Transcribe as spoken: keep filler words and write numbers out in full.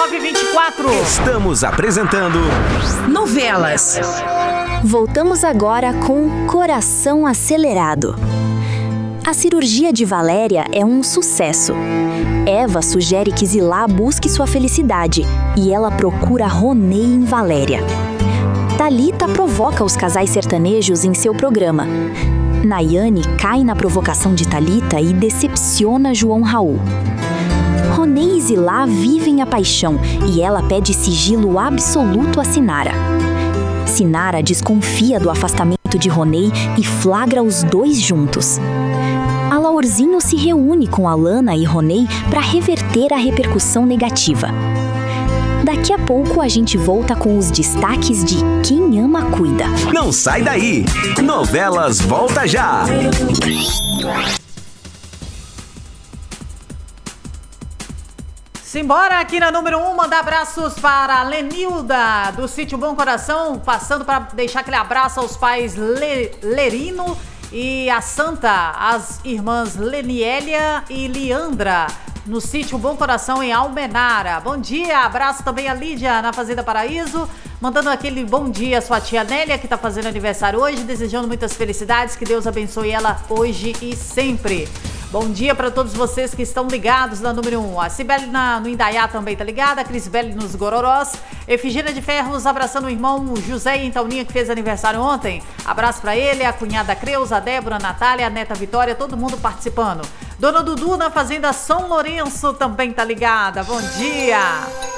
nove e vinte e quatro. Estamos apresentando Novelas. Voltamos agora com Coração Acelerado. A cirurgia de Valéria é um sucesso. Eva sugere que Zilá busque sua felicidade e ela procura Ronei em Valéria. Thalita provoca os casais sertanejos em seu programa. Nayane cai na provocação de Thalita e decepciona João Raul. Ronei e Zilá vivem a paixão e ela pede sigilo absoluto a Sinara. Sinara desconfia do afastamento de Ronei e flagra os dois juntos. Alaorzinho se reúne com Alana e Ronei para reverter a repercussão negativa. Daqui a pouco a gente volta com os destaques de Quem Ama Cuida. Não sai daí! Novelas volta já! Simbora aqui na número um, mandar abraços para a Lenilda, do Sítio Bom Coração, passando para deixar aquele abraço aos pais Le, Lerino e a Santa, as irmãs Leniélia e Leandra, no Sítio Bom Coração, em Almenara. Bom dia, abraço também a Lídia, na Fazenda Paraíso, mandando aquele bom dia à sua tia Nélia, que está fazendo aniversário hoje, desejando muitas felicidades, que Deus abençoe ela hoje e sempre. Bom dia para todos vocês que estão ligados na número um. A Cibele na, no Indaiá também tá ligada, a Crisbele nos Gororós, Efigênia de Ferros abraçando o irmão José em Tauninha, que fez aniversário ontem. Abraço para ele, a cunhada Creuza, a Débora, a Natália, a neta Vitória, todo mundo participando. Dona Dudu na Fazenda São Lourenço também tá ligada. Bom dia!